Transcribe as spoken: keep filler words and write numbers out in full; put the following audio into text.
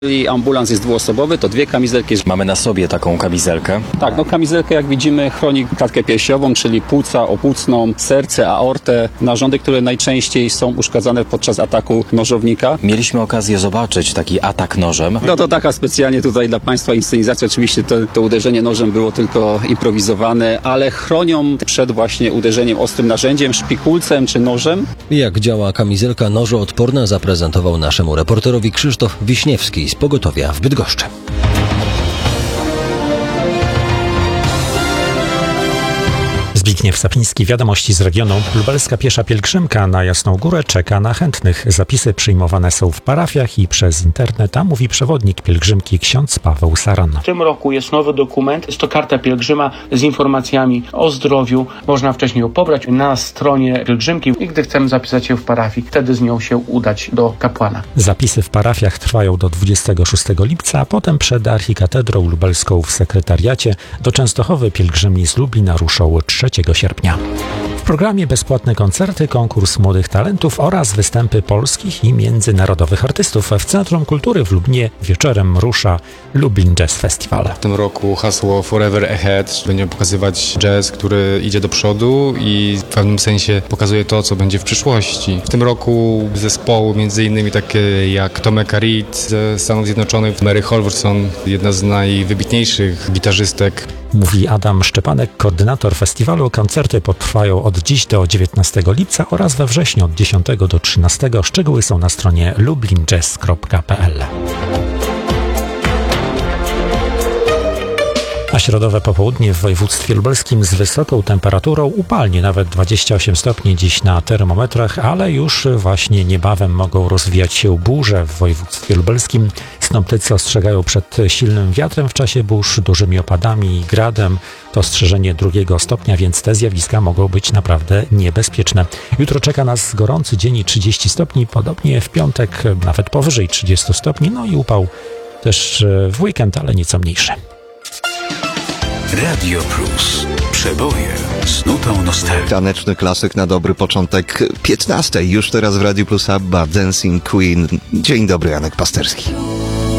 Jeżeli ambulans jest dwuosobowy, to dwie kamizelki. Mamy na sobie taką kamizelkę. Tak, no kamizelkę jak widzimy chroni klatkę piersiową, czyli płuca opłucną, serce, aortę, narządy, które najczęściej są uszkadzane podczas ataku nożownika. Mieliśmy okazję zobaczyć taki atak nożem. No to taka specjalnie tutaj dla Państwa inscenizacja. Oczywiście to, to uderzenie nożem było tylko improwizowane, ale chronią przed właśnie uderzeniem ostrym narzędziem, szpikulcem czy nożem. Jak działa kamizelka nożoodporna, zaprezentował naszemu reporterowi Krzysztof Wiśniewski z pogotowia w Bydgoszczy. Zbigniew Sapiński, wiadomości z regionu. Lubelska piesza pielgrzymka na Jasną Górę czeka na chętnych. Zapisy przyjmowane są w parafiach i przez internet, a mówi przewodnik pielgrzymki ksiądz Paweł Saran. W tym roku jest nowy dokument, jest to karta pielgrzyma z informacjami o zdrowiu. Można wcześniej ją pobrać na stronie pielgrzymki i gdy chcemy zapisać się w parafii, wtedy z nią się udać do kapłana. Zapisy w parafiach trwają do dwudziestego szóstego lipca, a potem przed archikatedrą lubelską w sekretariacie do Częstochowy pielgrzymni z Lublina ruszą trzeciego sierpnia. W programie bezpłatne koncerty, konkurs młodych talentów oraz występy polskich i międzynarodowych artystów. W Centrum Kultury w Lublinie wieczorem rusza Lublin Jazz Festival. W tym roku hasło Forever Ahead. Będziemy pokazywać jazz, który idzie do przodu i w pewnym sensie pokazuje to, co będzie w przyszłości. W tym roku zespoły między innymi takie jak Tomek Reed ze Stanów Zjednoczonych, Mary Holverson, jedna z najwybitniejszych gitarzystek. Mówi Adam Szczepanek, koordynator festiwalu. Koncerty potrwają od dziś do dziewiętnastego lipca oraz we wrześniu od dziesiątego do trzynastego. Szczegóły są na stronie lublin jazz kropka p l. A środowe popołudnie w województwie lubelskim z wysoką temperaturą upalnie, nawet dwadzieścia osiem stopni dziś na termometrach, ale już właśnie niebawem mogą rozwijać się burze w województwie lubelskim. Synoptycy ostrzegają przed silnym wiatrem w czasie burz, dużymi opadami i gradem. To ostrzeżenie drugiego stopnia, więc te zjawiska mogą być naprawdę niebezpieczne. Jutro czeka nas gorący dzień i trzydzieści stopni, podobnie w piątek nawet powyżej trzydziestu stopni, no i upał też w weekend, ale nieco mniejszy. Radio Plus. Przeboje z nutą nostalgii. Taneczny klasyk na dobry początek piętnastej. Już teraz w Radio Plus ABBA, Dancing Queen. Dzień dobry, Janek Pasterski.